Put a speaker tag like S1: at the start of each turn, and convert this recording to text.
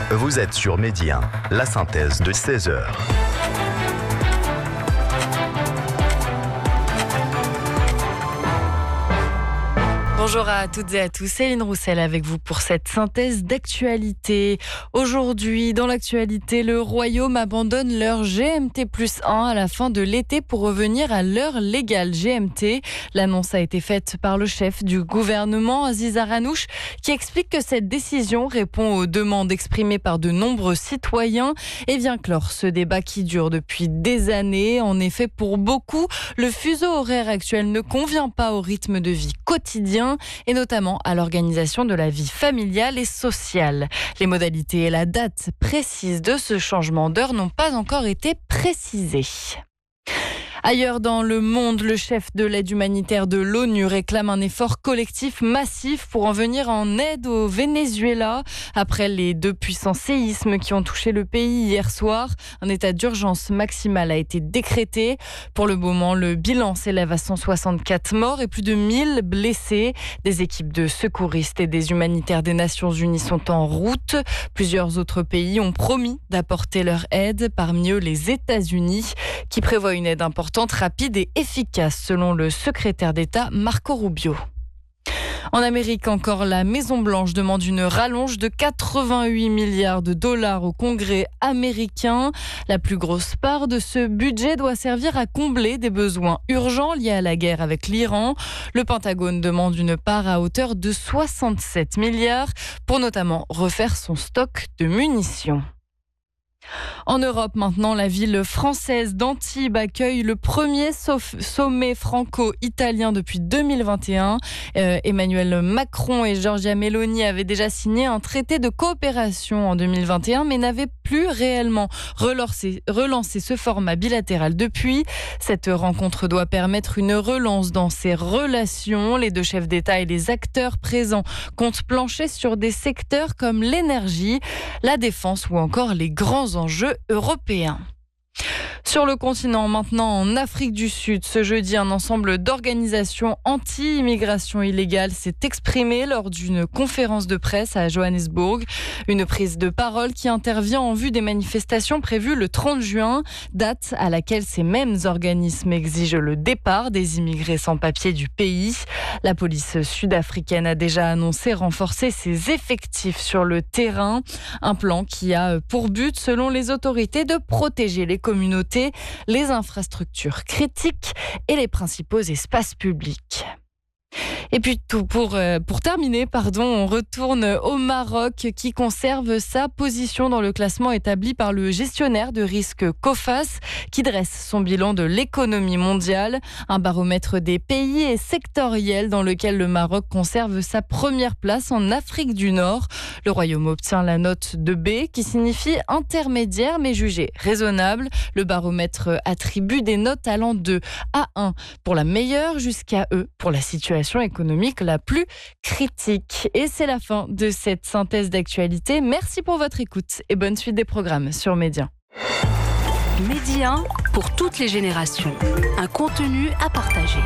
S1: Vous êtes sur Midi 1, la synthèse de 16h.
S2: Bonjour à toutes et à tous, Céline Roussel avec vous pour cette synthèse d'actualité. Aujourd'hui, dans l'actualité, le Royaume abandonne l'heure GMT+1 à la fin de l'été pour revenir à l'heure légale GMT. L'annonce a été faite par le chef du gouvernement, Aziz Aranouch, qui explique que cette décision répond aux demandes exprimées par de nombreux citoyens et vient clore ce débat qui dure depuis des années. En effet, pour beaucoup, le fuseau horaire actuel ne convient pas au rythme de vie quotidien et notamment à l'organisation de la vie familiale et sociale. Les modalités et la date précise de ce changement d'heure n'ont pas encore été précisées. Ailleurs dans le monde, le chef de l'aide humanitaire de l'ONU réclame un effort collectif massif pour en venir en aide au Venezuela. Après les 2 puissants séismes qui ont touché le pays hier soir, un état d'urgence maximal a été décrété. Pour le moment, le bilan s'élève à 164 morts et plus de 1000 blessés. Des équipes de secouristes et des humanitaires des Nations Unies sont en route. Plusieurs autres pays ont promis d'apporter leur aide, parmi eux les États-Unis, qui prévoient une aide importante, rapide et efficace, selon le secrétaire d'État Marco Rubio. En Amérique encore, la Maison-Blanche demande une rallonge de 88 milliards de dollars au Congrès américain. La plus grosse part de ce budget doit servir à combler des besoins urgents liés à la guerre avec l'Iran. Le Pentagone demande une part à hauteur de 67 milliards pour notamment refaire son stock de munitions. En Europe maintenant, la ville française d'Antibes accueille le premier sommet franco-italien depuis 2021. Emmanuel Macron et Giorgia Meloni avaient déjà signé un traité de coopération en 2021, mais n'avaient plus réellement relancé ce format bilatéral depuis. Cette rencontre doit permettre une relance dans ces relations. Les deux chefs d'État et les acteurs présents comptent plancher sur des secteurs comme l'énergie, la défense ou encore les grands enjeux européens. Sur le continent, maintenant en Afrique du Sud, ce jeudi, un ensemble d'organisations anti-immigration illégale s'est exprimé lors d'une conférence de presse à Johannesburg. Une prise de parole qui intervient en vue des manifestations prévues le 30 juin, date à laquelle ces mêmes organismes exigent le départ des immigrés sans papier du pays. La police sud-africaine a déjà annoncé renforcer ses effectifs sur le terrain. Un plan qui a pour but, selon les autorités, de protéger les communautés, les infrastructures critiques et les principaux espaces publics. Et puis pour terminer, on retourne au Maroc qui conserve sa position dans le classement établi par le gestionnaire de risque COFAS qui dresse son bilan de l'économie mondiale, un baromètre des pays et sectoriels dans lequel le Maroc conserve sa première place en Afrique du Nord. Le Royaume obtient la note de B qui signifie intermédiaire mais jugée raisonnable. Le baromètre attribue des notes allant de A1 pour la meilleure jusqu'à E pour la situation économique la plus critique. Et c'est la fin de cette synthèse d'actualité. Merci pour votre écoute et bonne suite des programmes sur Midi 1.
S3: Midi 1 pour toutes les générations. Un contenu à partager.